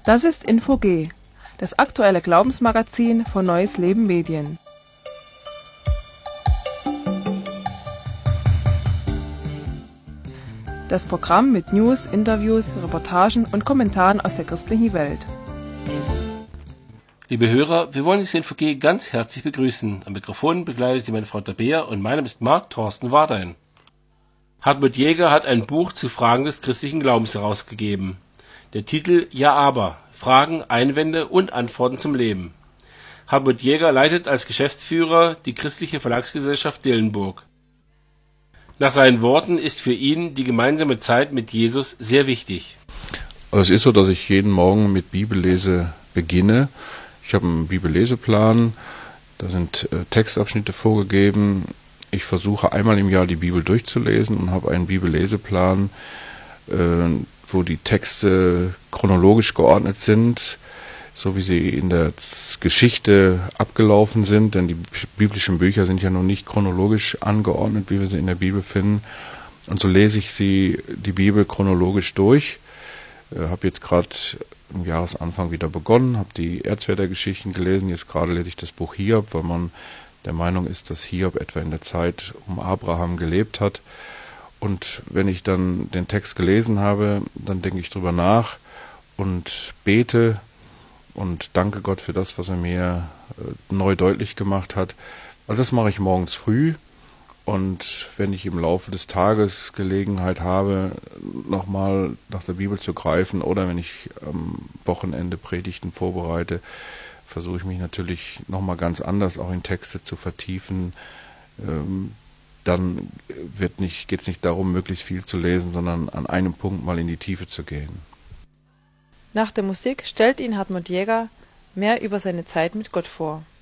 Das ist Info-G, das aktuelle Glaubensmagazin von Neues Leben Medien. Das Programm mit News, Interviews, Reportagen und Kommentaren aus der christlichen Welt. Liebe Hörer, wir wollen Sie in Info-G ganz herzlich begrüßen. Am Mikrofon begleitet Sie meine Frau Tabea und mein Name ist Marc Thorsten Wardein. Hartmut Jäger hat ein Buch zu Fragen des christlichen Glaubens herausgegeben. Der Titel Ja aber – Fragen, Einwände und Antworten zum Leben. Hartmut Jäger leitet als Geschäftsführer die christliche Verlagsgesellschaft Dillenburg. Nach seinen Worten ist für ihn die gemeinsame Zeit mit Jesus sehr wichtig. Also es ist so, dass ich jeden Morgen mit Bibellese beginne. Ich habe einen Bibelleseplan, da sind Textabschnitte vorgegeben. Ich versuche einmal im Jahr die Bibel durchzulesen und habe einen Bibelleseplan, wo die Texte chronologisch geordnet sind, so wie sie in der Geschichte abgelaufen sind, denn die biblischen Bücher sind ja noch nicht chronologisch angeordnet, wie wir sie in der Bibel finden. Und so lese ich die Bibel chronologisch durch. Habe jetzt gerade im Jahresanfang wieder begonnen, habe die Erzvätergeschichten gelesen. Jetzt gerade lese ich das Buch Hiob, weil man der Meinung ist, dass Hiob etwa in der Zeit um Abraham gelebt hat. Und wenn ich dann den Text gelesen habe, dann denke ich drüber nach und bete und danke Gott für das, was er mir neu deutlich gemacht hat. Also das mache ich morgens früh. Und wenn ich im Laufe des Tages Gelegenheit habe, nochmal nach der Bibel zu greifen oder wenn ich am Wochenende Predigten vorbereite, versuche ich mich natürlich nochmal ganz anders auch in Texte zu vertiefen. Dann geht es nicht darum, möglichst viel zu lesen, sondern an einem Punkt mal in die Tiefe zu gehen. Nach der Musik stellt Ihnen Hartmut Jäger mehr über seine Zeit mit Gott vor.